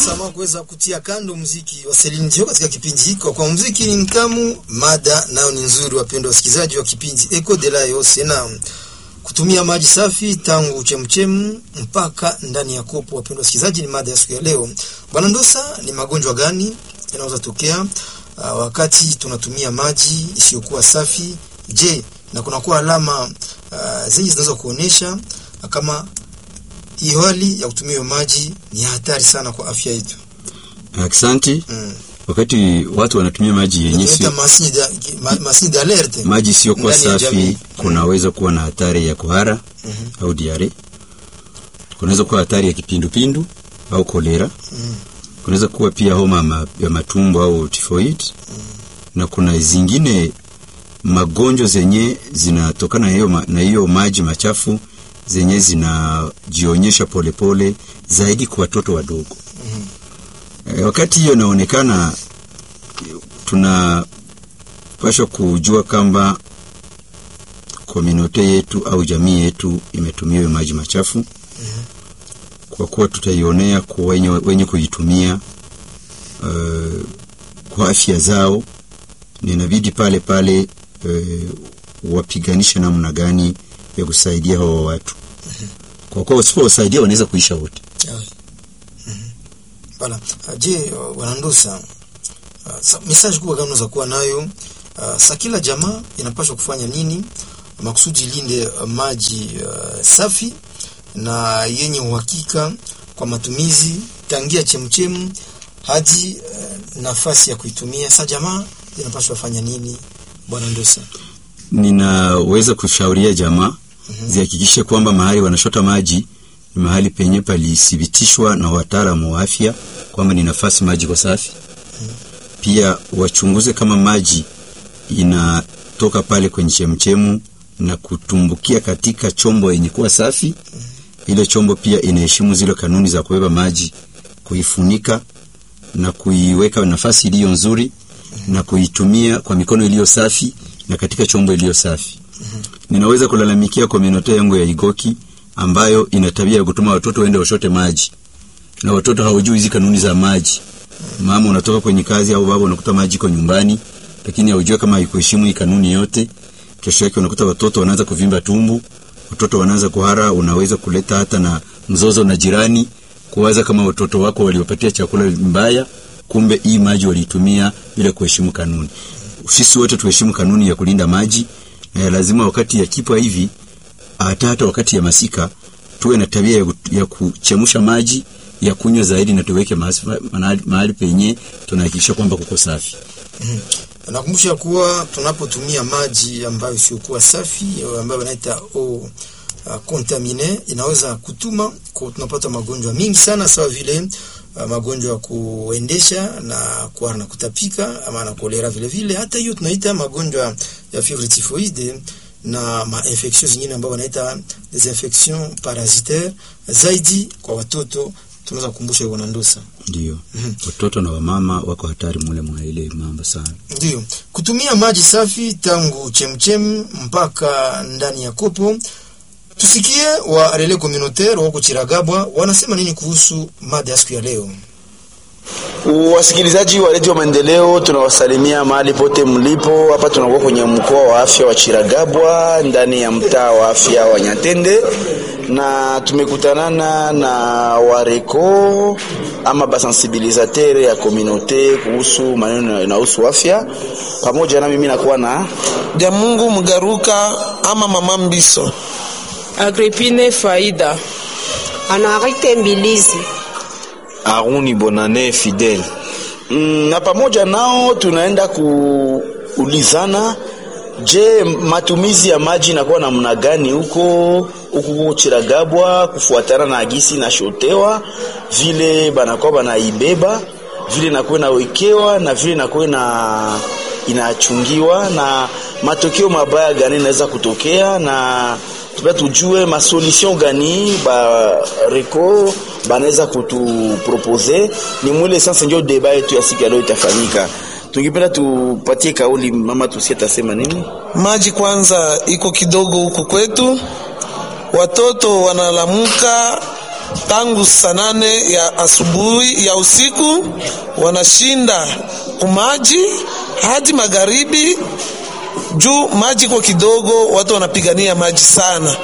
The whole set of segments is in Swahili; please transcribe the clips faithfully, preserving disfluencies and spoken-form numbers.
Sama kuweza kutia kando muziki wa Celine Dion katika kipindi hiko. Kwa muziki ni mtamu, mada nao ni nzuri, wapendwa wasikilizaji wa kipindi Eco de la Yose, na kutumia maji safi tangu chemchemu mpaka ndani ya kopo. Wapendwa wasikilizaji, ni mada ya siku ya leo. Bwana Ndosa, ni magonjwa gani yanaweza tokea uh, wakati tunatumia maji isiyokuwa safi? Je, na kuna kuwa alama uh, zenye zinaweza kuonesha uh, kama hii hali ya kutumia maji ni hatari sana kwa afya yetu? Asante. Mm. Wakati watu wanatumia maji yenye sio masini d'alerte, maji sio kwa safi, kunaweza kuwa na hatari ya kuhara mm-hmm. au diare. Kunaweza kuwa hatari ya kipindupindu au kolera. Mm. Kunaweza kuwa pia homa ma, ya matumbo au typhoid. Mm. Na kuna zingine magonjwa zenye zinatokana na hiyo na hiyo maji machafu zenye zinajionyesha polepole zaidi kwa watoto wadogo. Mm-hmm. E, wakati hiyo inaonekana, tunapaswa kujua kwamba community yetu au jamii yetu imetumia maji machafu. Mm-hmm. Kwa kuwa tutaionea kwa wenye, wenye kuitumia uh, kwa afya zao, ninabidi pale pale uh, wapiganisha namna gani ya kusaidia hao watu. Mm-hmm. Kwa kuwa usipowasaidia wanaweza kuisha wote. Mhm. Bala, je, Bwana Ndosa, uh, message kubwa kama unaweza kuwa nayo, uh, sa kila jamaa inapaswa kufanya nini makusudi linde uh, maji uh, safi na yenye uhakika kwa matumizi tangia chemchemu hadi uh, nafasi ya kuitumia? Sa jamaa inapaswa kufanya nini, Bwana Ndosa? Ninaweza kushauria jamaa mm-hmm. zihakikishe kwamba mahali wanashota maji ni mahali penye palithibitishwa na wataalamu wa afya kwamba ni nafasi maji kwa safi. Mm-hmm. Pia wachunguze kama maji inatoka pale kwenye chemchemu na kutumbukia katika chombo yenye kuwa safi. Mm-hmm. Ile chombo pia inaheshimu zile kanuni za kubeba maji, kuifunika na kuiweka nafasi iliyo nzuri. Mm-hmm. na kuitumia kwa mikono iliyo safi na katika chombo iliyo safi. Mm-hmm. Ninaweza kulalamikia community yangu ya Igoki ambayo ina tabia ya kutuma watoto waende washote maji. Na watoto hawajui hizo kanuni za maji. Mm-hmm. Mama unatoka kwenye kazi au baba unakuta maji kwa nyumbani, lakini haujui kama haikuheshimu hii kanuni yote. Kesho yake unakuta watoto wanaanza kuvimba tumbo, watoto wanaanza kuhara, unaweza kuleta hata na mzozo na jirani, kuwaza kama watoto wako waliopatia chakula mbaya, kumbe hii maji walitumia bila kuheshimu kanuni. Sisi wote tuheshimu kanuni ya kulinda maji, na lazima wakati ya kipwa hivi hata hata wakati ya masika tuwe na tabia ya, ya kuchemsha maji ya kunywa zaidi, na tuweke mahali penye tunahakikisha kwamba kuko safi. Mm-hmm. Nakumbusha kuwa tunapotumia maji ambayo sio kuwa safi, ambayo wanaita au uh, contamine, inaweza kutuma kwa tunapata magonjwa mingi sana, sawa vile Uh, magonjwa ya kuendesha na kuhara na kutapika ama na kolera vile vile. Hata hiyo tunaita magonjwa ya fièvre typhoïde na ma infection zingine ambazo wanaita des infections parasitaires zaidi kwa watoto. Tunaweza kukumbusha Bwana Ndosa. Ndio. Mm-hmm. Watoto na wamama wako hatari mule mwa ile mambo sana. Ndio. Kutumia maji safi tangu chemchem mpaka ndani ya kopo. Tusikie wa relais communautaire wako Chiragabwa wanasema nini kuhusu mada ya siku ya leo. Wasikilizaji wa Radio Maendeleo, tunawasalimia mahali pote mlipo. Hapa tunakuwa kwenye mkoa wa afya wa Chiragabwa, ndani ya mtaa wa afya wa Nyatende, na tumekutanana na wareko ama basensibilisateur ya communauté kuhusu maneno yanayohusu afya. Pamoja na mimi nakuwa na Jamungu Mgaruka ama Mama Mbiso, Agripine Faida, Anarite Mbilizi, Aruni Bonane Fidel. Mm, na pamoja nao tunaenda kuulizana, je, matumizi ya maji inakuwa namna gani huko huko Chiragabwa kufuatana na agisi na shotewa, vile banakuwa banaibeba, vile nakuwa nawekewa na vile nakuwa na inachungiwa, na matokeo mabaya gani naweza kutokea, na tuba tujue ma solution gani ba reko banaweza kutu proposer. Ni mwele sasa ndio debate yetu ya siku leo itafanyika. Tungependa tupatie kauli mama, tusieta sema nini? Maji kwanza iko kidogo huko kwetu. Watoto wanalamuka tangu saa nane ya asubuhi ya usiku, wanashinda kumaji hadi magharibi. Juu maji kwa kidogo, watu wanapigania maji sana.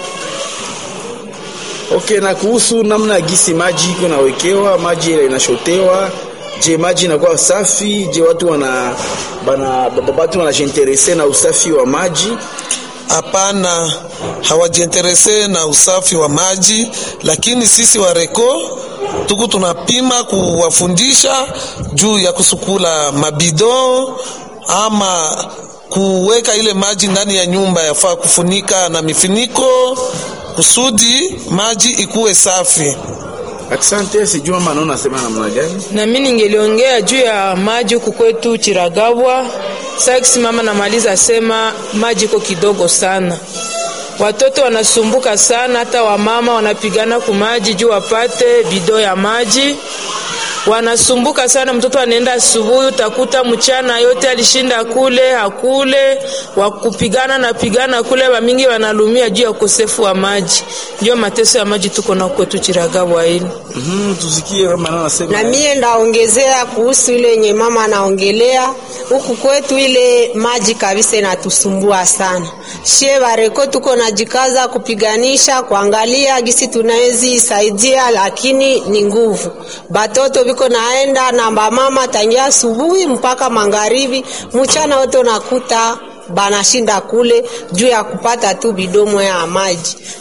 Okay, na kuhusu namna gisi maji iko nawekewa, maji ile inashotewa, je, maji inakuwa safi? Je, watu wana bana watu wanajinterese na usafi wa maji? Hapana, hawajiinterese na usafi wa maji, lakini sisi wa Reko tuku tunapima kuwafundisha juu ya kusukula mabido ama kuweka ile maji ndani ya nyumba, yafaa kufunika na mifiniko kusudi maji ikuwe safi. Asante. Sijui mama anaona sema namna gani. Na mimi ningeliongea juu ya maji huku kwetu Chiragabwa. Sasa mama namaliza sema maji iko kidogo sana. Watoto wanasumbuka sana, hata wamama wanapigana kumaji juu wapate bido ya maji. Wanasumbuka sana, mtoto anaenda asubuhi utakuta mchana yote alishinda kule hakule, wakupigana na pigana kule, wa mingi wanalumia juu ya ukosefu wa maji. Ndio mateso ya maji tuko na kwetu Chiragabwa hili. Mhm, tusikie mama anasema. Na mimi ndaongezea kuhusu ile yenye mama anaongelea. Huku kwetu ile maji kabisa inatusumbua sana. Shie Bareko tuko najikaza kupiganisha, kuangalia gisi tunawezi saidia, lakini ni nguvu. Batoto biko naenda na mama tangia asubuhi mpaka magharibi, mchana wote nakuta banashinda kule juu ya kupata tu bidomo ya maji.